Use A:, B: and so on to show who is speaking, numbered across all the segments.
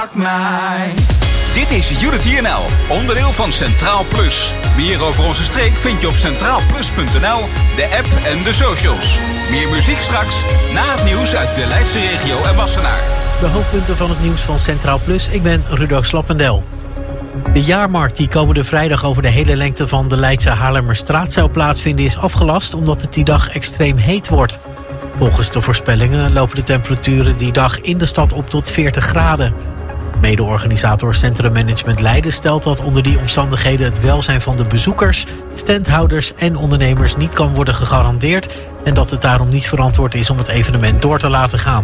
A: Dit is Unity NL, onderdeel van Centraal Plus. Meer over onze streek vind je op centraalplus.nl, de app en de socials. Meer muziek straks, na het nieuws uit de Leidse regio en Wassenaar.
B: De hoofdpunten van het nieuws van Centraal Plus. Ik ben Rudo Slappendel. De jaarmarkt die komende vrijdag over de hele lengte van de Leidse Haarlemmerstraat zou plaatsvinden is afgelast omdat het die dag extreem heet wordt. Volgens de voorspellingen lopen de temperaturen die dag in de stad op tot 40 graden. Mede-organisator Centrum Management Leiden stelt dat onder die omstandigheden het welzijn van de bezoekers, standhouders en ondernemers niet kan worden gegarandeerd en dat het daarom niet verantwoord is om het evenement door te laten gaan.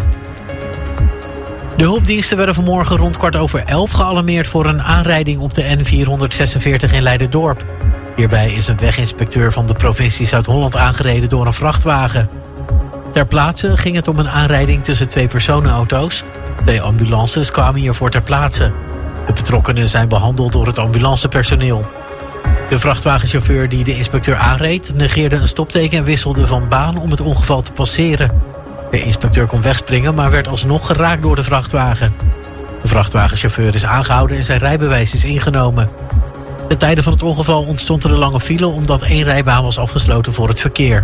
B: De hulpdiensten werden vanmorgen rond 11:15 gealarmeerd voor een aanrijding op de N446 in Leiden-Dorp. Hierbij is een weginspecteur van de provincie Zuid-Holland aangereden door een vrachtwagen. Ter plaatse ging het om een aanrijding tussen 2 personenauto's. 2 ambulances kwamen hiervoor ter plaatse. De betrokkenen zijn behandeld door het ambulancepersoneel. De vrachtwagenchauffeur die de inspecteur aanreed negeerde een stopteken en wisselde van baan om het ongeval te passeren. De inspecteur kon wegspringen, maar werd alsnog geraakt door de vrachtwagen. De vrachtwagenchauffeur is aangehouden en zijn rijbewijs is ingenomen. Ten tijde van het ongeval ontstond er een lange file omdat 1 rijbaan was afgesloten voor het verkeer.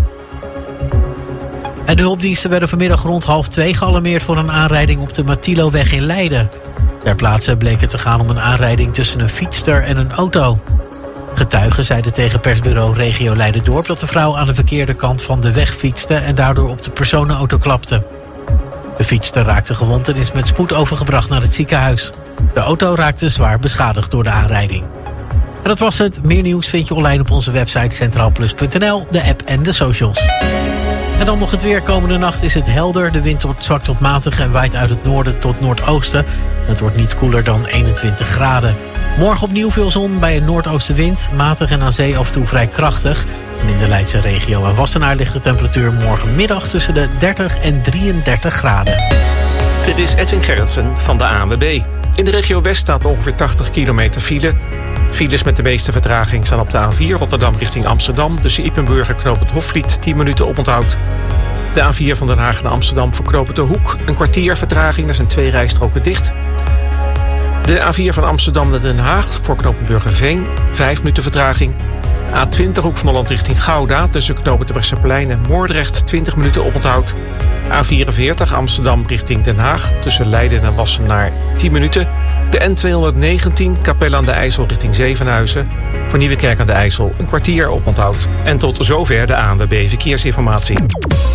B: En de hulpdiensten werden vanmiddag rond 1:30 gealarmeerd voor een aanrijding op de Matiloweg in Leiden. Ter plaatse bleek het te gaan om een aanrijding tussen een fietster en een auto. Getuigen zeiden tegen persbureau Regio Leiden-Dorp dat de vrouw aan de verkeerde kant van de weg fietste en daardoor op de personenauto klapte. De fietster raakte gewond en is met spoed overgebracht naar het ziekenhuis. De auto raakte zwaar beschadigd door de aanrijding. En dat was het. Meer nieuws vind je online op onze website centraalplus.nl, de app en de socials. En dan nog het weer. Komende nacht is het helder. De wind wordt zwak tot matig en waait uit het noorden tot noordoosten. En het wordt niet koeler dan 21 graden. Morgen opnieuw veel zon bij een noordoostenwind. Matig en aan zee af en toe vrij krachtig. En in de Leidse regio en Wassenaar ligt de temperatuur morgenmiddag tussen de 30 en 33 graden.
C: Dit is Edwin Gerritsen van de ANWB. In de regio West staat ongeveer 80 kilometer file. Files met de meeste vertraging staan op de A4 Rotterdam richting Amsterdam. Tussen Ypenburg en Knoopend Hofvliet 10 minuten oponthoud. De A4 van Den Haag naar Amsterdam voor Knoopend De Hoek. Een kwartier vertraging, er zijn 2 rijstroken dicht. De A4 van Amsterdam naar Den Haag voor Knoopend Burgerveen 5 minuten vertraging. A20 Hoek van Holland richting Gouda tussen Knoopend de Brechtseplein en Moordrecht 20 minuten oponthoud. A44 Amsterdam richting Den Haag tussen Leiden en Wassenaar 10 minuten. De N219 Capelle aan de IJssel richting Zevenhuizen. Voor Nieuwekerk aan de IJssel een kwartier oponthoud. En tot zover de ANWB Verkeersinformatie.